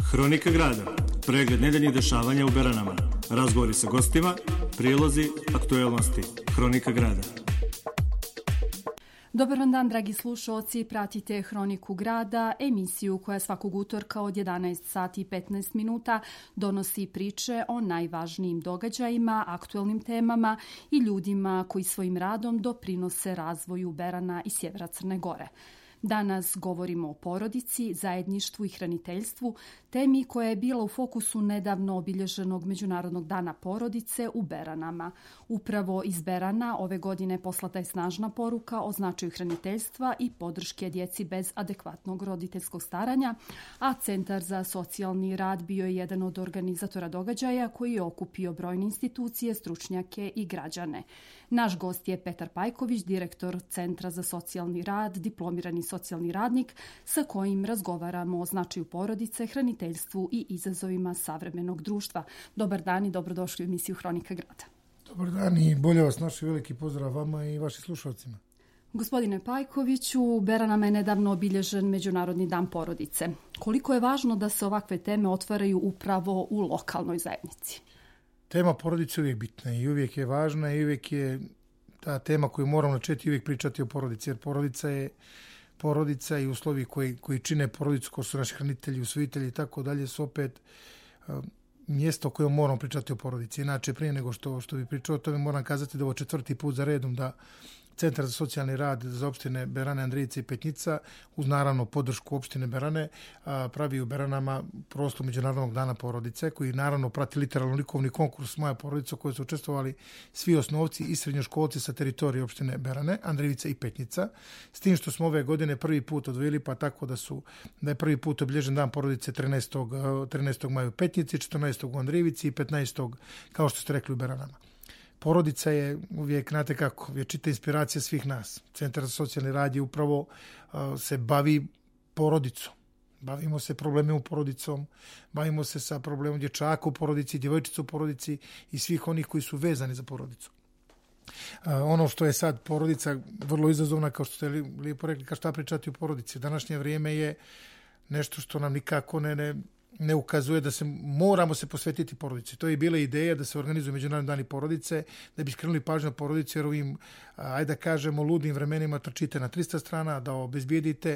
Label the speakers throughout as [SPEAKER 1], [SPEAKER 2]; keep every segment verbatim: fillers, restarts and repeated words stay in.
[SPEAKER 1] Hronika grada, pregled nedeljnih dešavanja u Beranama, razgovori sa gostima, prilozi, aktuelnosti. Hronika grada.
[SPEAKER 2] Dobar vam dan, dragi slušalci, pratite Hroniku grada, emisiju koja svakog utorka od jedanaest sati i petnaest minuta donosi priče o najvažnijim događajima, aktuelnim temama i ljudima koji svojim radom doprinose razvoju Berana i sjevera Crne Gore. Danas govorimo o porodici, zajedništvu i hraniteljstvu, temi koja je bila u fokusu nedavno obilježenog Međunarodnog dana porodice u Beranama. Upravo iz Berana ove godine poslata je snažna poruka o značaju hraniteljstva i podrške djeci bez adekvatnog roditeljskog staranja, a Centar za socijalni rad bio je jedan od organizatora događaja koji je okupio brojne institucije, stručnjake i građane. Naš gost je Petar Pajković, direktor Centra za socijalni rad, diplomirani socijalni radnik, sa kojim razgovaramo o značaju porodice, hraniteljstvu i izazovima savremenog društva. Dobar dan i dobrodošli u emisiju Hronika grada.
[SPEAKER 3] Dobar dan i bolje vas naši, veliki pozdrav vama i vašim slušalcima.
[SPEAKER 2] Gospodine Pajkoviću, u Beranama je nedavno obilježen Međunarodni dan porodice. Koliko je važno da se ovakve teme otvaraju upravo u lokalnoj zajednici?
[SPEAKER 3] Tema porodice je uvijek bitna i uvijek je važna i uvijek je ta tema koju moramo načeti uvijek pričati o porodici, jer porodica je porodica i uslovi koji, koji čine porodicu, ko su naši hranitelji, usvojitelji i tako dalje, su opet uh, mjesto o kojem moramo pričati o porodici. Inače, prije nego što, što bi pričao o tome, moram kazati da ovo četvrti put za redom da Centar za socijalni rad za opštine Berane, Andrijice i Petnica, uz naravno podršku opštine Berane, pravi u Beranama prostor Međunarodnog dana porodice, koji naravno prati literalno likovni konkurs Moja porodica, u kojoj su učestvovali svi osnovci i srednjoškolci sa teritorije opštine Berane, Andrijice i Petnica, s tim što smo ove godine prvi put odvojili, pa tako da su da je prvi put obilježen dan porodice trinaestog maja u Petnici, četrnaestog u Andrijici i petnaestog kao što ste rekli u Beranama. Porodica je uvijek, znate kako, vječita inspiracija svih nas. Centar za socijalni rad je upravo uh, se bavi porodicom. Bavimo se problemima u porodicom, bavimo se sa problemom dječaka u porodici, djevojčica u porodici i svih onih koji su vezani za porodicu. Uh, ono što je sad porodica vrlo izazovna, kao što ste lijepo rekli, kao šta pričati o porodici. Današnje vrijeme je nešto što nam nikako ne... ne ne ukazuje da se moramo se posvetiti porodici. To je bila ideja da se organizuju Međunarodni dani porodice, da bi skrenuli pažnju na porodici, jer ovim, ajde da kažemo, ludim vremenima trčite na trista strana, da obezbijedite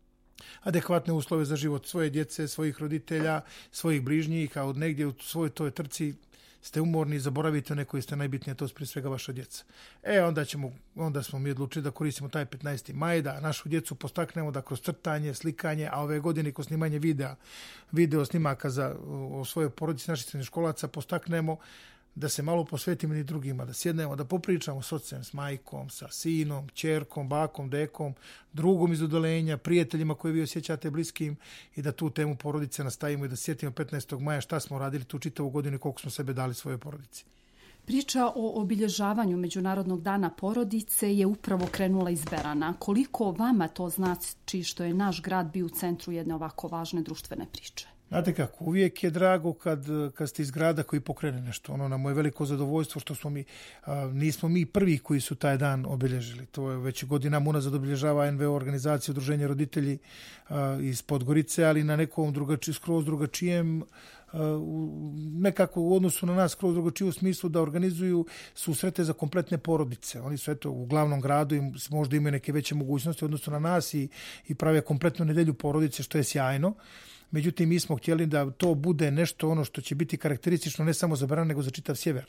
[SPEAKER 3] adekvatne uslove za život svoje djece, svojih roditelja, svojih bližnjih, a od negdje u svojoj toj trci ste umorni i zaboravite one koji ste najbitnije, to su prije svega vaša djeca. E, onda, ćemo, onda smo mi odlučili da koristimo taj petnaesti maj, da našu djecu postaknemo da kroz crtanje, slikanje, a ove godine kroz snimanje videa, video snimaka za, o svojoj porodici naših srednjoškolaca postaknemo da se malo posvetimo i drugima, da sjednemo, da popričamo s ocem, s majkom, sa sinom, ćerkom, bakom, dekom, drugom iz udalenja, prijateljima koje vi osjećate bliskim i da tu temu porodice nastavimo i da sjetimo petnaestog maja šta smo radili tu čitavu godinu i koliko smo sebe dali svojoj porodici.
[SPEAKER 2] Priča o obilježavanju Međunarodnog dana porodice je upravo krenula iz Berana. Koliko vama to znači što je naš grad bio u centru jedne ovako važne društvene priče?
[SPEAKER 3] Znate kako, uvijek je drago kad, kad ste iz grada koji pokrene nešto. Ono nam je veliko zadovoljstvo što smo mi, a, nismo mi prvi koji su taj dan obilježili. To je već godinama unazad obilježava N V O organizacija Udruženje roditelji a, iz Podgorice, ali na nekom drugači, skroz drugačijem, a, nekako u odnosu na nas skroz drugačiju u smislu da organizuju susrete za kompletne porodice. Oni su eto u glavnom gradu i možda imaju neke veće mogućnosti u odnosu na nas i, i prave kompletnu nedelju porodice, što je sjajno. Međutim, mi smo htjeli da to bude nešto ono što će biti karakteristično ne samo za Beran, nego za čitav sjever.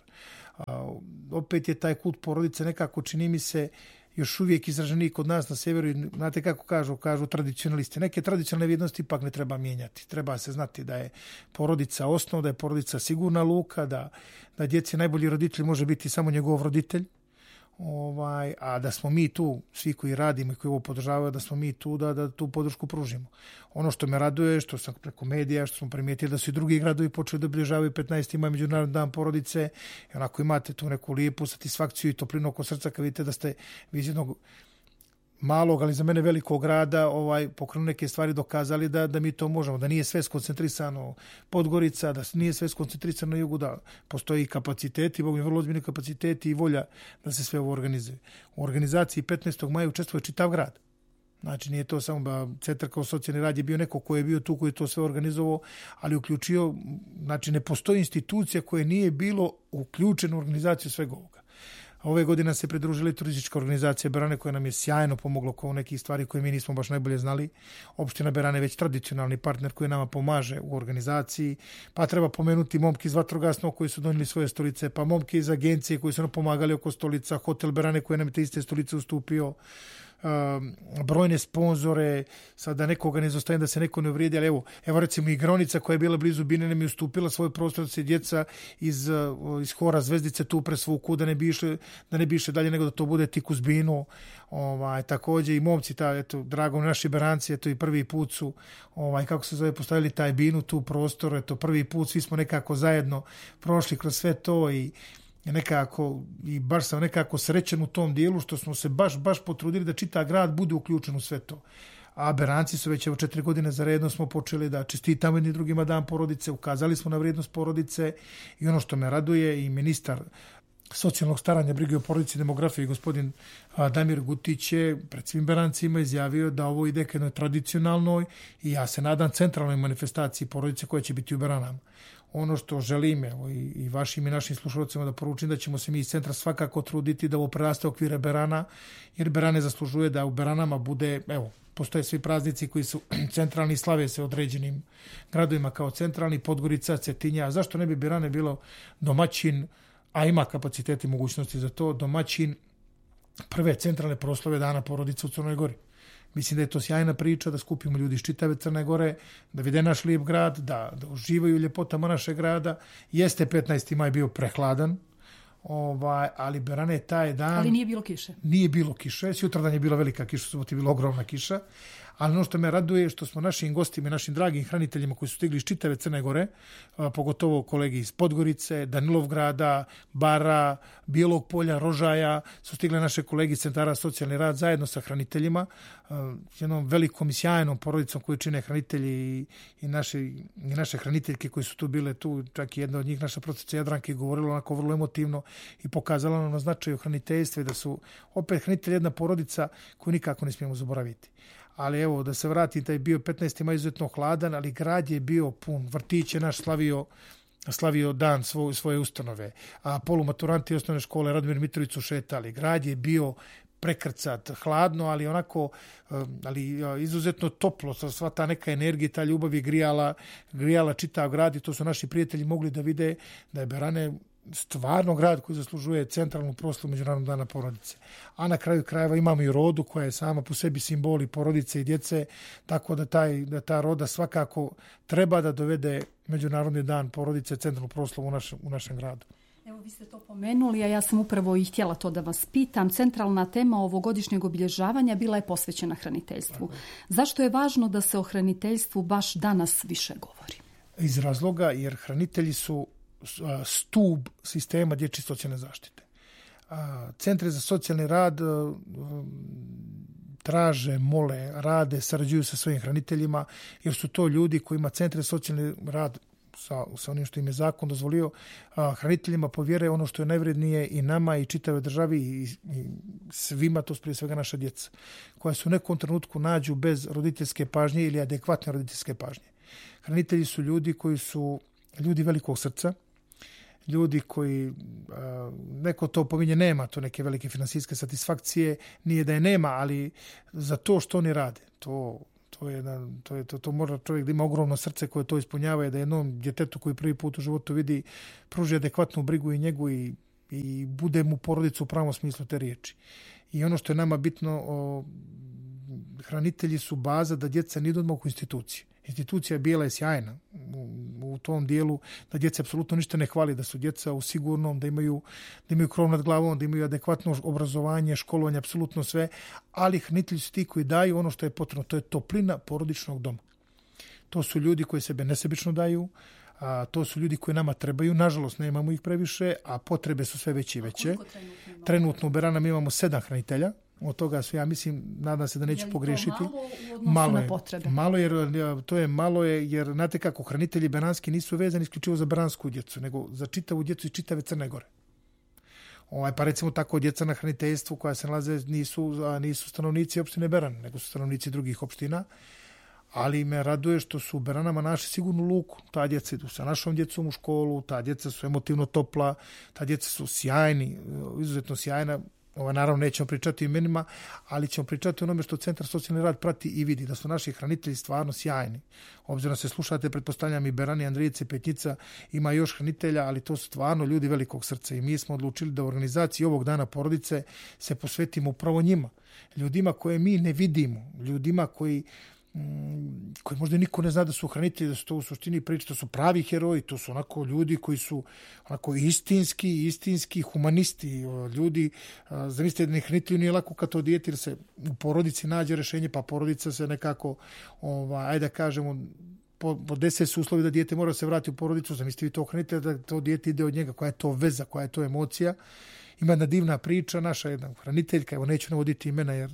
[SPEAKER 3] A, opet je taj kult porodice nekako, čini mi se, još uvijek izraženiji kod nas na sjeveru. Znate kako kažu, kažu tradicionalisti. Neke tradicionalne vrijednosti ipak ne treba mijenjati. Treba se znati da je porodica osnov, da je porodica sigurna luka, da, da djeci najbolji roditelj može biti samo njegov roditelj. Ovaj, a da smo mi tu, svi koji radimo i koji ovo podržavaju, da smo mi tu da, da tu podršku pružimo. Ono što me raduje, što sam preko medija, što smo primijetili da su i drugi gradovi počeli da obilježavaju petnaesti maj Međunarodni dan porodice, i onako imate tu neku lijepu satisfakciju i toplinu oko srca kad vidite da ste iz jednog malog, ali za mene velikog grada ovaj, pokrenuli neke stvari, dokazali da, da mi to možemo, da nije sve skoncentrisano Podgorica, da nije sve skoncentrisano na jugu, da postoji kapaciteti, Bog mi vrlo ozbiljni kapaciteti i volja da se sve ovo organizuje. U organizaciji petnaestog maja učestvuje čitav grad. Znači, nije to samo ba, centar kao socijalni rad je bio neko ko je bio tu, koji je to sve organizovao, ali uključio, znači, ne postoji institucija koja nije bilo uključena u organizaciju svega ovoga. Ove godine se pridružili turistička organizacija Berane koja nam je sjajno pomogla kao nekih stvari koje mi nismo baš najbolje znali. Opština Berane je već tradicionalni partner koji nama pomaže u organizaciji. Pa treba pomenuti momke iz vatrogasnog koji su donijeli svoje stolice, pa momke iz agencije koji su nam pomagali oko stolica, hotel Berane koji nam je te iste stolice ustupio. Um, brojne sponzore, sad da nekoga ne izostavim da se neko ne uvrijedi, ali evo, evo recimo igronica koja je bila blizu Bine nam je ustupila svoj prostor da se djeca iz, uh, iz hora Zvezdice tu presvuku, da ne bi išle, da ne bi išle dalje nego da to bude tik uz Binu. Ovaj, također i momci, ta, eto, drago naši Beranci, eto i prvi put su, ovaj, kako se zove, postavili taj Binu tu prostor, eto prvi put svi smo nekako zajedno prošli kroz sve to i nekako, i baš sam nekako srećen u tom dijelu što smo se baš, baš potrudili da čita grad bude uključen u sve to. A Beranci su već evo četiri godine za redno smo počeli da čestitamo jedni drugima dan porodice, ukazali smo na vrijednost porodice i ono što me raduje i ministar socijalnog staranja, brige o porodici i demografiji, gospodin Damir Gutić je pred svim Berancima izjavio da ovo ide ka jednoj tradicionalnoj i ja se nadam centralnoj manifestaciji porodice koja će biti u Beranama. Ono što želim evo, i, i vašim i našim slušalcima da poručim da ćemo se mi iz centra svakako truditi da ovo preraste okvire Berana, jer Berane zaslužuje da u Beranama bude, evo, postoje svi praznici koji su centralni, slave se određenim gradovima kao centralni, Podgorica, Cetinja, zašto ne bi Berane bilo domaćin, a ima kapaciteti i mogućnosti za to, domaćin prve centralne proslave Dana porodice u Crnoj Gori. Mislim da je to sjajna priča, da skupimo ljudi iz čitave Crne Gore, da vide naš lijep grad, da, da uživaju ljepotama našeg grada. Jeste petnaesti maj bio prehladan, ovaj, ali Berane taj dan...
[SPEAKER 2] Ali nije bilo kiše.
[SPEAKER 3] Nije bilo kiše. Sutradan je bila velika kiša, subot je bila ogromna kiša. Ali ono što me raduje je što smo našim gostima i našim dragim hraniteljima koji su stigli iz čitave Crne Gore, a, pogotovo kolegi iz Podgorice, Danilovgrada, Bara, Bijelog polja, Rožaja, su stigle naše kolegi iz centara socijalni rad zajedno sa hraniteljima, a, jednom velikom i sjajnom porodicom koju čine hranitelji i, i, naše, i naše hraniteljke koji su tu bile tu, čak i jedna od njih, naša profesorica Jadranka, je govorila onako vrlo emotivno i pokazala nam na značaju hraniteljstva i da su opet hranitelji jedna porodica koju nikako ne smijemo zaboraviti. Ali evo, da se vratim, taj bio petnaesti maj izuzetno hladan, ali grad je bio pun. Vrtić je naš slavio, slavio dan svoj, svoje ustanove. A polumaturanti osnovne škole Radomir Mitrović su šetali. Grad je bio prekrcat, hladno, ali onako, ali izuzetno toplo. Sva ta neka energija, ta ljubav je grijala, grijala čitav grad i to su naši prijatelji mogli da vide da je Berane stvarno grad koji zaslužuje centralnu proslavu Međunarodnog dana porodice. A na kraju krajeva imamo i rodu koja je sama po sebi simboli porodice i djece, tako da, taj, da ta roda svakako treba da dovede Međunarodni dan porodice centralnu proslavu u našem, u našem gradu.
[SPEAKER 2] Evo, vi ste to pomenuli, a ja sam upravo i htjela to da vas pitam. Centralna tema ovogodišnjeg obilježavanja bila je posvećena hraniteljstvu. Tako. Zašto je važno da se o hraniteljstvu baš danas više govori?
[SPEAKER 3] Iz razloga jer hranitelji su stub sistema dječje socijalne zaštite. Centri za socijalni rad traže, mole, rade, sarađuju sa svojim hraniteljima, jer su to ljudi koji ima centre za socijalni rad sa, sa onim što im je zakon dozvolio, hraniteljima povjere ono što je najvrednije i nama i čitave državi i, i svima, to prije svega naša djeca, koja se u nekom trenutku nađu bez roditeljske pažnje ili adekvatne roditeljske pažnje. Hranitelji su ljudi koji su ljudi velikog srca, ljudi koji, neko to pominje, nema to neke velike finansijske satisfakcije, nije da je nema, ali za to što oni rade, to, to, je, to, je, to, to mora čovjek da ima ogromno srce koje to ispunjava i da jednom djetetu koji prvi put u životu vidi, pruži adekvatnu brigu i njegu i, i bude mu porodicu u pravom smislu te riječi. I ono što je nama bitno, o, hranitelji su baza da djeca ne idu odmah u instituciju. Institucija bijela je sjajna u, u tom dijelu da djeca apsolutno ništa ne hvali, da su djeca u sigurnom, da imaju, da imaju krov nad glavom, da imaju adekvatno obrazovanje, školovanje, apsolutno sve, ali hranitelji su ti koji daju ono što je potrebno, to je toplina porodičnog doma. To su ljudi koji sebe nesebično daju, a to su ljudi koji nama trebaju, nažalost nemamo ih previše, a potrebe su sve veće i veće. Trenutno, trenutno u Beranama imamo sedam hranitelja. Od toga sve, ja mislim, nadam se da neću je pogrešiti.
[SPEAKER 2] Malo u odnosu malo na potrebe?
[SPEAKER 3] Malo jer, to je malo je, jer znate kako, hranitelji beranski nisu vezani isključivo za beransku djecu, nego za čitavu djecu iz čitave Crne Gore. Ovaj, pa recimo tako djeca na hraniteljstvu koja se nalaze nisu, nisu stanovnici opštine Beran, nego su stanovnici drugih opština. Ali me raduje što su u Beranama našli sigurnu luku. Ta djeca idu sa našom djecom u školu, ta djeca su emotivno topla, ta djeca su sjajni, izuzetno sjajna. Ovo, naravno, nećemo pričati o imenima, ali ćemo pričati o onome što Centar socijalni rad prati i vidi, da su naši hranitelji stvarno sjajni. Obzirom se slušate, pretpostavljam i Berani, Andrijice, Petnica, ima još hranitelja, ali to su stvarno ljudi velikog srca i mi smo odlučili da u organizaciji ovog dana porodice se posvetimo upravo njima. Ljudima koje mi ne vidimo, ljudima koji koji možda niko ne zna da su hranitelji, da su to u suštini priče, to su pravi heroji, to su onako ljudi koji su onako istinski, istinski humanisti, ljudi, zamislite da ne hranitelju nije lako kad to dijete, jer se u porodici nađe rešenje, pa porodica se nekako, ovaj, ajde da kažemo, po, po deset su uslovi da dijete mora se vratiti u porodicu, zamislite vi to hranitelja, da to dijete ide od njega, koja je to veza, koja je to emocija. Ima jedna divna priča, naša jedna hraniteljka, evo neću navoditi imena jer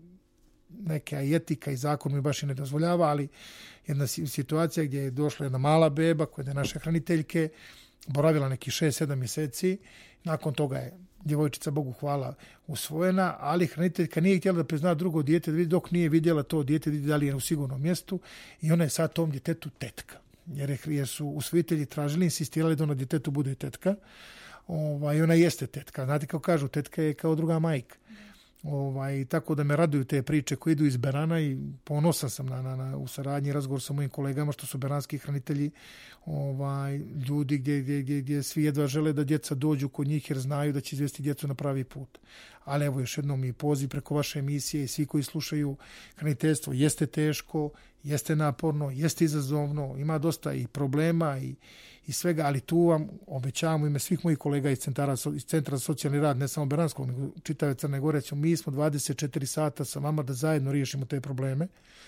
[SPEAKER 3] neka i etika i zakon mi baš i ne dozvoljava, ali jedna situacija gdje je došla jedna mala beba koja je naše hraniteljke, boravila neki šest sedam mjeseci, nakon toga je djevojčica, Bogu hvala, usvojena, ali hraniteljka nije htjela da prizna drugo dijete, dok nije vidjela to dijete da li je u sigurnom mjestu i ona je sad tom djetetu tetka, jer, je, jer su usvojitelji tražili, insistirali da ono djetetu bude tetka, ovaj, ona jeste tetka, znate kao kažu, tetka je kao druga majka. Ovaj, tako da me raduju te priče koje idu iz Berana i ponosan sam na, na, na, u saradnji razgovor sa mojim kolegama što su beranski hranitelji, ovaj, ljudi gdje, gdje, gdje, gdje svi jedva žele da djeca dođu kod njih jer znaju da će izvesti djecu na pravi put. Ali evo još jednom i poziv preko vaše emisije i svi koji slušaju hraniteljstvo, jeste teško, jeste naporno, jeste izazovno, ima dosta i problema i i svega, ali tu vam obećavamo ime svih mojih kolega iz centara, iz Centra za socijalni rad, ne samo Beranskog, nego čitave Crne Gore, mi smo dvadeset četiri sata sa vama da zajedno riješimo te probleme.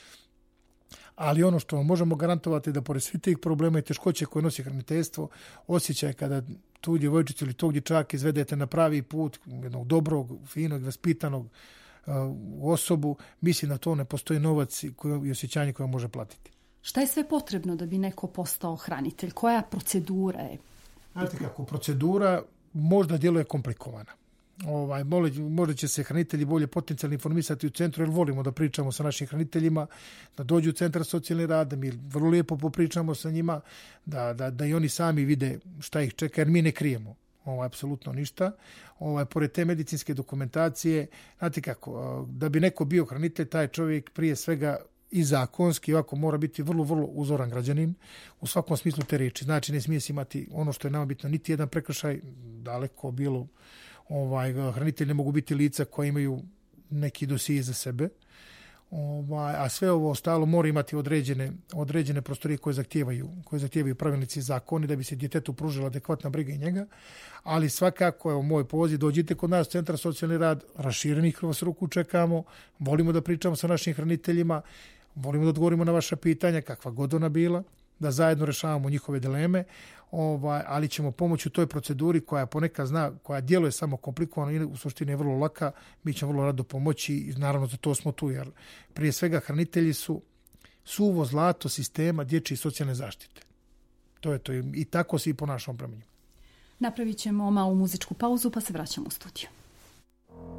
[SPEAKER 3] Ali ono što možemo garantovati da pored svih tih problema i teškoće koje nosi hraniteljstvo, osjećaj kada tu djevojčicu ili tog dječaka izvedete na pravi put, jednog dobrog, finog, vaspitanog uh, osobu, mislim da to ne postoji novac i osjećanje koje može platiti.
[SPEAKER 2] Šta je sve potrebno da bi neko postao hranitelj? Koja procedura je?
[SPEAKER 3] Znate kako, procedura možda djeluje komplikovana. Ovaj, možda će se hranitelji bolje potencijalno informisati u centru, jer volimo da pričamo sa našim hraniteljima, da dođu u Centar socijalni rad, da mi vrlo lijepo popričamo sa njima, da, da, da i oni sami vide šta ih čeka, jer mi ne krijemo ovaj, apsolutno ništa. Ovaj, pored te medicinske dokumentacije, znate kako, da bi neko bio hranitelj, taj čovjek prije svega i zakonski ovako mora biti vrlo, vrlo uzoran građanin u svakom smislu te riječi. Znači ne smije se imati ono što je nama bitno, niti jedan prekršaj, daleko bilo, ovaj, hranitelji ne mogu biti lica koja imaju neki dosije za sebe, ovaj, a sve ovo ostalo mora imati određene, određene prostorije koje zahtijevaju, koje zahtijevaju pravilnici i zakoni da bi se djetetu pružila adekvatna briga i njega, ali svakako, evo moj poziv, dođite kod nas Centar socijalni rad, raširenih vas ruku čekamo, volimo da pričamo sa našim hraniteljima, volimo da odgovorimo na vaša pitanja, kakva god ona bila, da zajedno rešavamo njihove dileme, ovaj, ali ćemo pomoći u toj proceduri koja ponekad zna, koja djeluje samo komplikovano i u suštini je vrlo laka, mi ćemo vrlo rado pomoći i naravno za to smo tu, jer prije svega hranitelji su suvo zlato sistema dječje i socijalne zaštite. To je to i tako se i ponašamo prema njima.
[SPEAKER 2] Napravit ćemo malu muzičku pauzu pa se vraćamo u studiju.